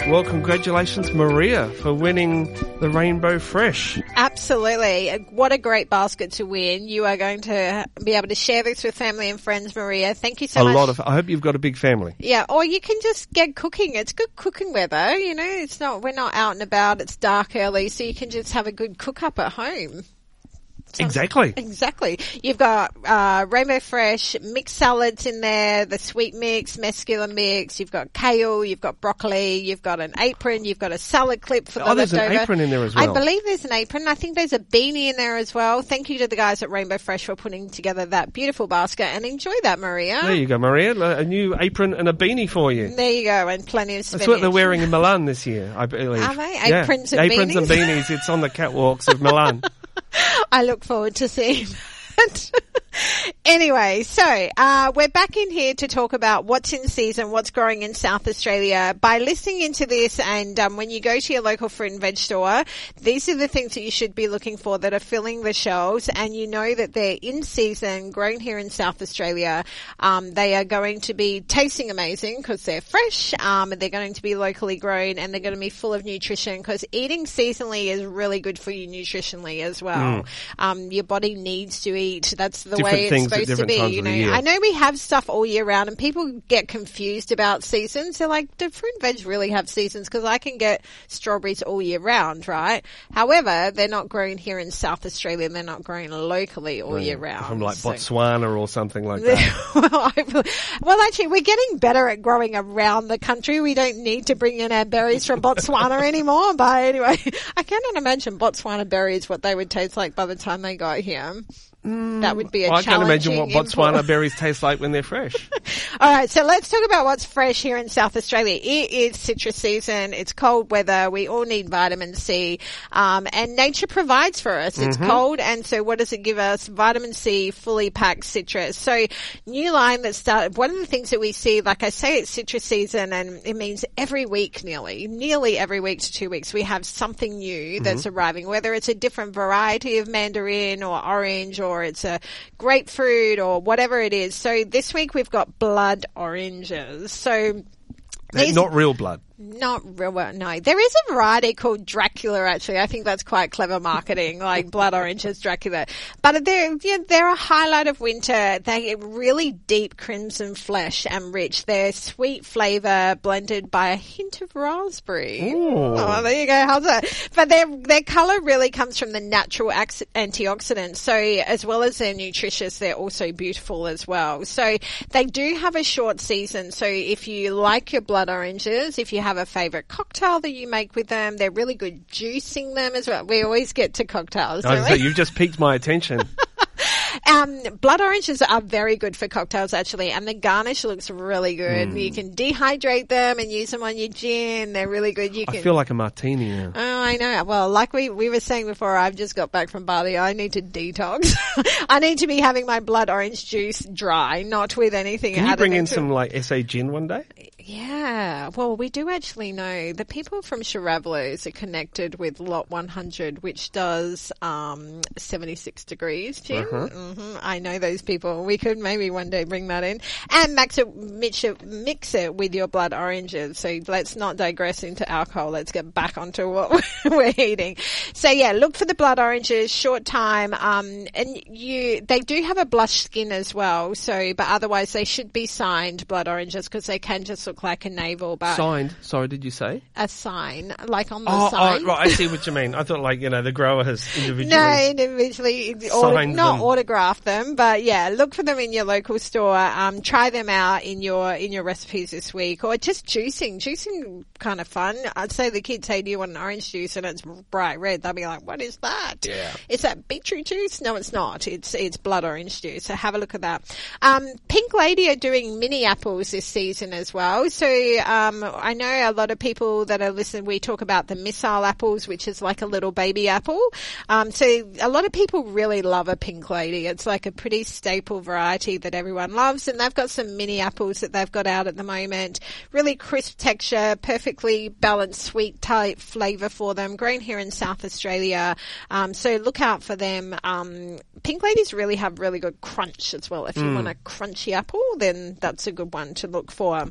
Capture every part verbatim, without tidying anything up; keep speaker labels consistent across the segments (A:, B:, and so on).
A: Well, congratulations, Maria, for winning the Rainbow Fresh.
B: Absolutely. What a great basket to win. You are going to be able to share this with family and friends, Maria. Thank you so
A: a
B: much.
A: A lot of, I hope you've got a big family.
B: Yeah, or you can just get cooking. It's good cooking weather, you know. It's not, we're not out and about. It's dark early, so you can just have a good cook up at home.
A: Exactly.
B: Exactly. You've got uh, Rainbow Fresh, mixed salads in there, the sweet mix, mescula mix, you've got kale, you've got broccoli, you've got an apron, you've got a salad clip for the
A: oh, there's
B: leftover.
A: an apron in there as well.
B: I believe there's an apron. I think there's a beanie in there as well. Thank you to the guys at Rainbow Fresh for putting together that beautiful basket, and enjoy that, Maria.
A: There you go, Maria. A new apron and a beanie for you.
B: There you go, and plenty of spinach.
A: That's what they're wearing in Milan this year, I believe.
B: Are they?
A: Yeah.
B: Aprons and
A: Aprons
B: beanies?
A: and beanies. It's on the catwalks of Milan.
B: I look forward to seeing that. Anyway, so uh, we're back in here to talk about what's in season, what's growing in South Australia. By listening into this, and um, when you go to your local fruit and veg store, these are the things that you should be looking for that are filling the shelves, and you know that they're in season, grown here in South Australia. Um, they are going to be tasting amazing because they're fresh, um, and they're going to be locally grown, and they're going to be full of nutrition, because eating seasonally is really good for you nutritionally as well. Mm. Um, your body needs to eat. That's the
A: Different
B: way it's
A: things at
B: supposed to
A: different
B: be.
A: times
B: You
A: of
B: know,
A: the year.
B: I know we have stuff all year round, and people get confused about seasons. They're like, do fruit and veg really have seasons? Because I can get strawberries all year round, right? However, they're not grown here in South Australia, and they're not grown locally all
A: Right.
B: year round.
A: From like
B: So-
A: Botswana or something like that.
B: well, I, well, actually, we're getting better at growing around the country. We don't need to bring in our berries from Botswana anymore. But anyway, I cannot imagine Botswana berries, what they would taste like by the time they got here. Mm, that would be a
A: well, I can't imagine what
B: challenging
A: Botswana
B: import.
A: berries taste like when they're fresh.
B: All right, so let's talk about what's fresh here in South Australia. It is citrus season. It's cold weather. We all need vitamin C, um, and nature provides for us. It's
A: Mm-hmm.
B: cold, and so what does it give us? Vitamin C, fully packed citrus. So new line that started. One of the things that we see, like I say, it's citrus season, and it means every week, nearly, nearly every week to two weeks, we have something new that's
A: Mm-hmm.
B: arriving. Whether it's a different variety of mandarin or orange, or it's a grapefruit or whatever it is. So this week we've got blood oranges. So
A: They're
B: these,
A: not real blood.
B: not real, well, no. There is a variety called Dracula, actually. I think that's quite clever marketing, like blood oranges, Dracula. But they're, yeah, they're a highlight of winter. They get really deep crimson flesh and rich. They're sweet flavour blended by a hint of raspberry.
A: Ooh.
B: Oh, there you go. How's that? But their, their colour really comes from the natural ax- antioxidants. So as well as they're nutritious, they're also beautiful as well. So they do have a short season. So if you like your blood oranges, if you have have a favourite cocktail that you make with them. They're really good juicing them as well. We always get to cocktails.
A: I
B: Don't
A: say,
B: we?
A: you've just piqued my attention.
B: Um, blood oranges are very good for cocktails, actually, and the garnish looks really good.
A: Mm.
B: You can dehydrate them and use them on your gin. They're really good. You can.
A: I feel like a martini now.
B: Oh, I know. Well, like we, we were saying before, I've just got back from Bali. I need to detox. I need to be having my blood orange juice dry, not with anything
A: Can you
B: added
A: bring in
B: into
A: some like S A gin one day?
B: Yeah, well, we do actually know the people from Chiravelos are connected with Lot one hundred, which does um, seventy-six degrees, Jim.
A: Uh-huh.
B: Mm-hmm. I know those people. We could maybe one day bring that in and mix it, mix it, mix it with your blood oranges. So let's not digress into alcohol. Let's get back onto what we're eating. So yeah, look for the blood oranges, short time, um, and you they do have a blush skin as well. So, but otherwise they should be signed blood oranges because they can just look like a navel, but
A: Signed. Sorry, did you say?
B: a sign, like on the
A: Oh,
B: sign.
A: oh, right. I see what you mean. I thought like, you know, the grower has individually.
B: No, individually, auto,
A: Signed
B: not
A: them.
B: autograph them, but yeah, look for them in your local store. Um, try them out in your in your recipes this week, or just juicing. Juicing, kind of fun. I'd say the kids say, "Do you want an orange juice?" and it's bright red. They'll be like, "What is that?
A: Yeah.
B: Is that beetroot juice?" No, it's not. It's it's blood orange juice. So have a look at that. Um, Pink Lady are doing mini apples this season as well. So um, I know a lot of people that are listening. We talk about the missile apples, which is like a little baby apple. Um, so a lot of people really love a Pink Lady. It's like a pretty staple variety that everyone loves, and they've got some mini apples that they've got out at the moment. Really crisp texture, perfectly balanced sweet type flavour for them. Grown here in South Australia, um, so look out for them. Um, Pink Ladies really have really good crunch as well. If you
A: Mm.
B: want a crunchy apple, then that's a good one to look for.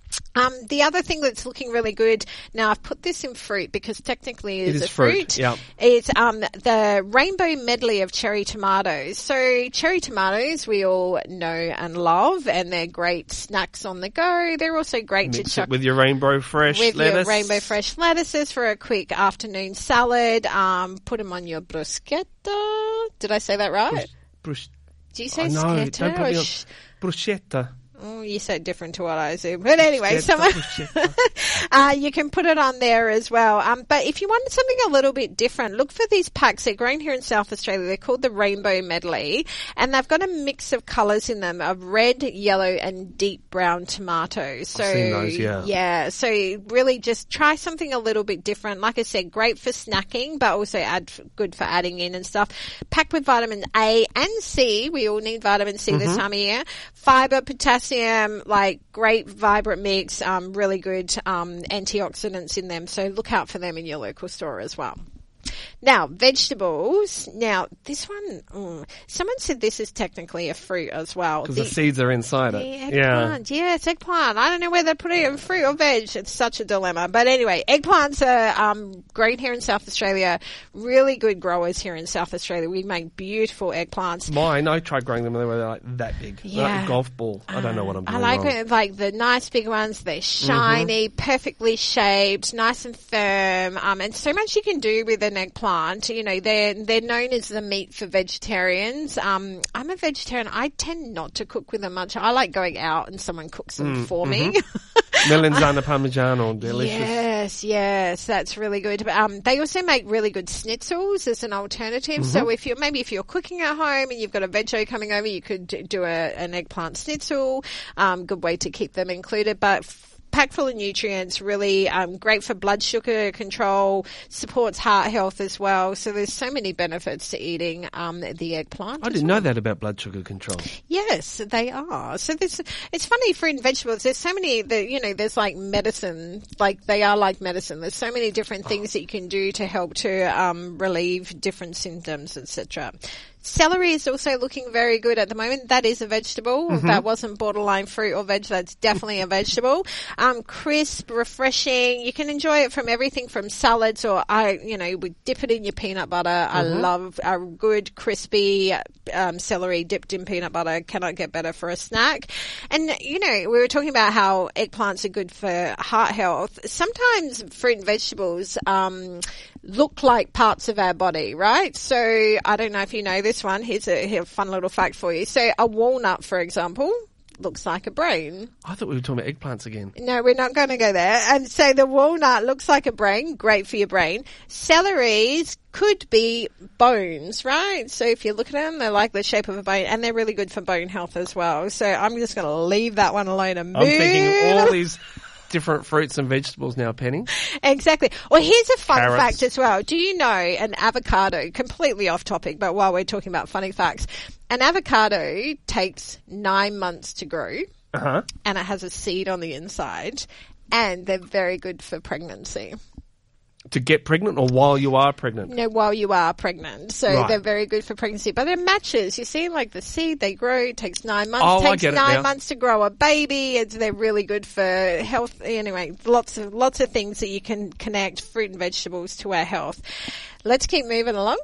B: Um, the other thing that's looking really good, now I've put this in fruit because technically it is,
A: It is
B: a
A: fruit,
B: fruit.
A: yeah.
B: It's um, the rainbow medley of cherry tomatoes. So cherry tomatoes we all know and love, and they're great snacks on the go. They're also great
A: Mix
B: to chuck
A: it with your rainbow fresh
B: with
A: lettuce.
B: your rainbow fresh lettuces for a quick afternoon salad. Um, put them on your bruschetta. Did I say that right?
A: Brusch-
B: Do you say
A: oh, no,
B: schetta
A: don't put
B: or
A: me on.
B: sh-
A: Bruschetta.
B: Oh, you said different to what I assume. But anyway, some,
A: Bruschetta.
B: uh, you can put it on there as well. Um, but if you wanted something a little bit different, look for these packs. They're grown here in South Australia. They're called the Rainbow Medley, and they've got a mix of colours in them of red, yellow, and deep brown tomatoes. So,
A: I've seen those, yeah.
B: yeah. So really just try something a little bit different. Like I said, great for snacking, but also add good for adding in and stuff. Packed with vitamin A and C. We all need vitamin C mm-hmm. this time of year. Fibre, potassium, like great vibrant mix, um, really good um, antioxidants in them. So look out for them in your local store as well. Now, vegetables. Now, this one, mm, someone said this is technically a fruit as well.
A: Because the, the seeds are inside
B: the
A: it.
B: Eggplant. Yeah. Yes, eggplant. I don't know whether to put it in fruit or veg. It's such a dilemma. But anyway, eggplants are um, grown here in South Australia. Really good growers here in South Australia. We make beautiful eggplants.
A: Mine, I tried growing them and they were like that big.
B: Yeah.
A: Like a golf ball. I don't know what I'm doing
B: I like
A: wrong.
B: it, like the nice big ones. They're shiny, mm-hmm. perfectly shaped, nice and firm. Um, and so much you can do with an eggplant. You know, they're they're known as the meat for vegetarians. Um, I'm a vegetarian. I tend not to cook with them much. I like going out and someone cooks them
A: mm,
B: for
A: mm-hmm.
B: me.
A: Melanzana Parmigiano, delicious.
B: Yes, yes, that's really good. Um, they also make really good schnitzels as an alternative. Mm-hmm. So if you're maybe if you're cooking at home and you've got a veggie coming over, you could do a, an eggplant schnitzel. Um, good way to keep them included, but. Packed full of nutrients, really um, great for blood sugar control, supports heart health as well. So there's so many benefits to eating um, the eggplant.
A: I didn't well. know that about blood sugar control.
B: Yes, they are. So this, it's funny, fruit and vegetables, there's so many, that you know, there's like medicine, like they are like medicine. There's so many different things that you can do to help to um, relieve different symptoms, et cetera. Celery is also looking very good at the moment. That is a vegetable. Mm-hmm. That wasn't borderline fruit or veg. That's definitely a vegetable. Um, crisp, refreshing. You can enjoy it from everything from salads or, I, you know, we dip it in your peanut butter. Mm-hmm. I love a good crispy um, celery dipped in peanut butter. Cannot get better for a snack. And, you know, we were talking about how eggplants are good for heart health. Sometimes fruit and vegetables um, look like parts of our body, right? So I don't know if you know this one. Here's a, here's a fun little fact for you. So a walnut, for example, looks like a brain.
A: I thought we were talking about eggplants again.
B: No, we're not going to go there. And so the walnut looks like a brain, great for your brain. Celeries could be bones, right? So if you look at them, they're like the shape of a bone, and they're really good for bone health as well. So I'm just going to leave that one alone and move.
A: I'm thinking all these different fruits and vegetables now, Penny.
B: Exactly. Well, here's a fun
A: Carrots.
B: fact as well. Do you know an avocado, completely off topic, but while we're talking about funny facts, an avocado takes nine months to grow,
A: uh-huh.
B: and it has a seed on the inside, and they're very good for pregnancy.
A: To get pregnant or while you are pregnant?
B: No, while you are pregnant. So
A: right.
B: they're very good for pregnancy. But they're matches. You see, like the seed, they grow. It takes nine months.
A: Oh,
B: it takes
A: I get it
B: nine
A: now.
B: months to grow a baby. It's, they're really good for health. Anyway, lots of lots of things that you can connect fruit and vegetables to our health. Let's keep moving along.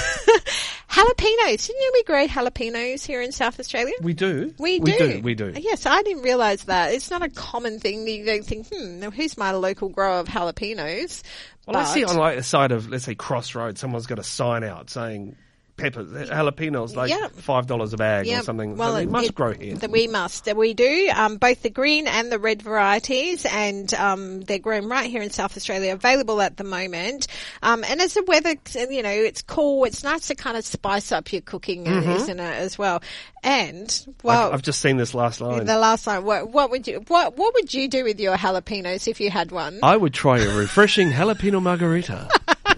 B: Jalapenos. Didn't you we grow jalapenos here in South Australia?
A: We do.
B: We do.
A: We do. We do.
B: Yes, I didn't realise that. It's not a common thing. You don't think, hmm, who's my local grower of jalapenos?
A: Well, I see on like the side of, let's say, Crossroads, someone's got a sign out saying peppers, jalapenos, like
B: yep.
A: five dollars a bag
B: yep.
A: or something.
B: Well,
A: so it must
B: it,
A: grow here.
B: We must. We do, um, both the green and the red varieties, and um, they're grown right here in South Australia, available at the moment. Um, and as the weather, you know, it's cool, it's nice to kind of spice up your cooking, mm-hmm. isn't it, as well? And, well...
A: I've, I've just seen this last line.
B: The last line. What, what would you what what would you do with your jalapenos if you had one?
A: I would try a refreshing jalapeno margarita.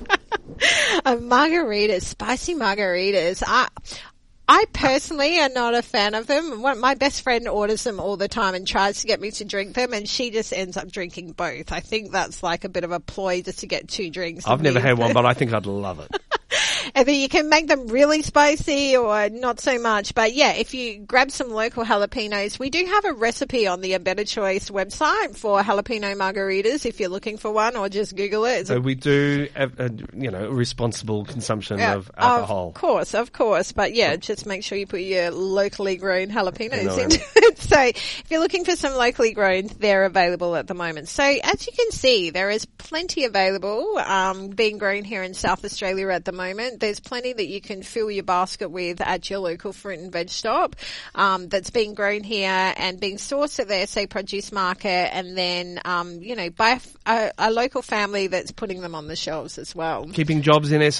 B: A margaritas, spicy margaritas. I, I personally am not a fan of them. One, my best friend orders them all the time and tries to get me to drink them, and she just ends up drinking both. I think that's like a bit of a ploy just to get two drinks.
A: I've never had one, but I think I'd love it.
B: Either you can make them really spicy or not so much. But yeah, if you grab some local jalapenos, we do have a recipe on the A Better Choice website for jalapeno margaritas if you're looking for one, or just Google it. It's
A: So
B: a-
A: we do, uh, uh, you know, responsible consumption
B: Yeah,
A: of alcohol.
B: Of course, of course. But yeah, just make sure you put your locally grown jalapenos
A: You know,
B: into it. So if you're looking for some locally grown, they're available at the moment. So as you can see, there is plenty available um, being grown here in South Australia at the moment. There's plenty that you can fill your basket with at your local fruit and veg shop um, that's being grown here and being sourced at the S A Produce Market, and then, um, you know, by a, a local family that's putting them on the shelves as well.
A: Keeping jobs in S